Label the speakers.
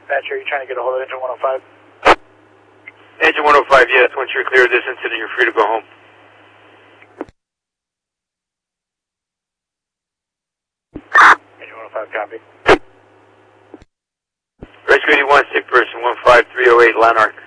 Speaker 1: Patch, are you trying to get a hold of Engine 105?
Speaker 2: Engine 105, yes. Once you're clear of this incident, you're free to go home.
Speaker 1: Engine 105, copy.
Speaker 2: Rescue 81, sick person, 15308, Lanark.